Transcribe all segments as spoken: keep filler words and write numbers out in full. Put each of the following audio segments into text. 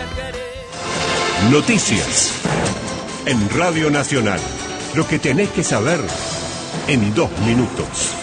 Noticias en Radio Nacional. Lo que tenés que saber en dos minutos.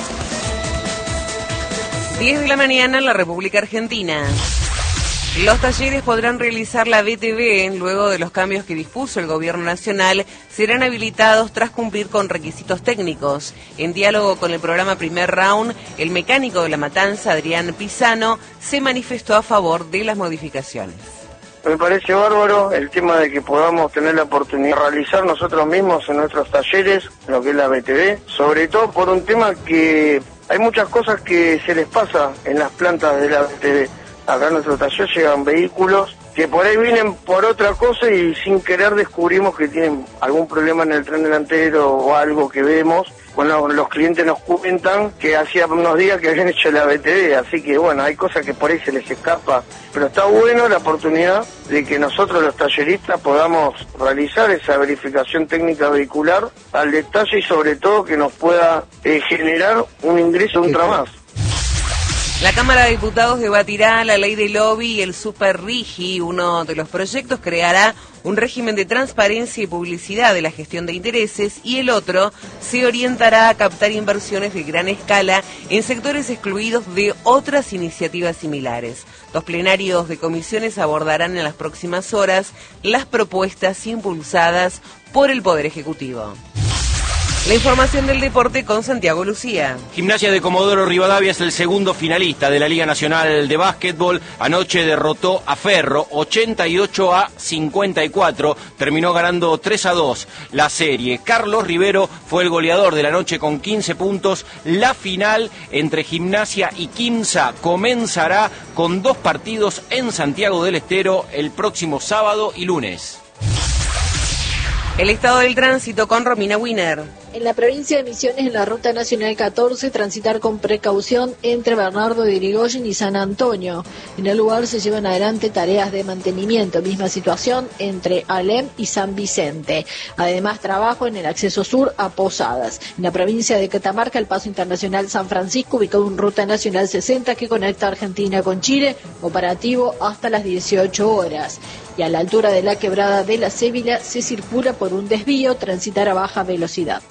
diez de la mañana en la República Argentina. Los talleres podrán realizar la B T V luego de los cambios que dispuso el Gobierno Nacional. Serán habilitados tras cumplir con requisitos técnicos. En diálogo con el programa Primer Round, el mecánico de La Matanza, Adrián Pisano, se manifestó a favor de las modificaciones. Me parece bárbaro el tema de que podamos tener la oportunidad de realizar nosotros mismos en nuestros talleres lo que es la B T V, sobre todo por un tema que hay muchas cosas que se les pasa en las plantas de la B T V. Acá en nuestro taller llegan vehículos que por ahí vienen por otra cosa y sin querer descubrimos que tienen algún problema en el tren delantero o algo que vemos. Bueno, los clientes nos cuentan que hacía unos días que habían hecho la B T V, así que bueno, hay cosas que por ahí se les escapa. Pero está bueno la oportunidad de que nosotros los talleristas podamos realizar esa verificación técnica vehicular al detalle y sobre todo que nos pueda eh, generar un ingreso ultra más. La Cámara de Diputados debatirá la ley de lobby y el Super Rigi. Uno de los proyectos creará un régimen de transparencia y publicidad de la gestión de intereses y el otro se orientará a captar inversiones de gran escala en sectores excluidos de otras iniciativas similares. Los plenarios de comisiones abordarán en las próximas horas las propuestas impulsadas por el Poder Ejecutivo. La información del deporte con Santiago Lucía. Gimnasia de Comodoro Rivadavia es el segundo finalista de la Liga Nacional de Básquetbol. Anoche derrotó a Ferro ochenta y ocho a cincuenta y cuatro. Terminó ganando tres a dos la serie. Carlos Rivero fue el goleador de la noche con quince puntos. La final entre Gimnasia y Quimsa comenzará con dos partidos en Santiago del Estero el próximo sábado y lunes. El estado del tránsito con Romina Wiener. En la provincia de Misiones, en la Ruta Nacional catorce, transitar con precaución entre Bernardo de Irigoyen y San Antonio. En el lugar se llevan adelante tareas de mantenimiento. Misma situación entre Alem y San Vicente. Además, trabajo en el acceso sur a Posadas. En la provincia de Catamarca, el paso internacional San Francisco, ubicado en Ruta Nacional sesenta que conecta Argentina con Chile, operativo hasta las dieciocho horas. Y a la altura de la quebrada de la Cébila se circula por un desvío, transitar a baja velocidad.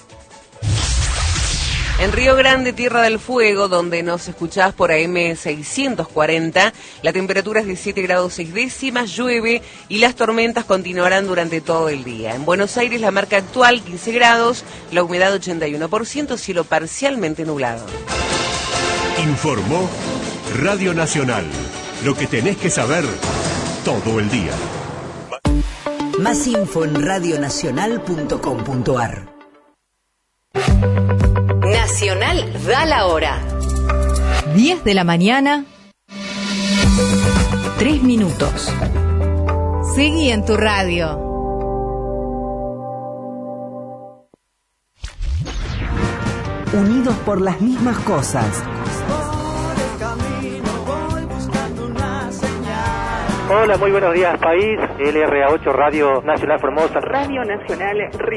En Río Grande, Tierra del Fuego, donde nos escuchás por A M seiscientos cuarenta, la temperatura es de siete grados seis décimas, llueve y las tormentas continuarán durante todo el día. En Buenos Aires, la marca actual quince grados, la humedad ochenta y uno por ciento, cielo parcialmente nublado. Informó Radio Nacional. Lo que tenés que saber todo el día. Más info en radionacional punto com punto ar. Nacional da la hora. diez de la mañana, tres minutos. Seguí en tu radio. Unidos por las mismas cosas. Hola, muy buenos días, país. L R A ocho, Radio Nacional Formosa. Radio Nacional Río.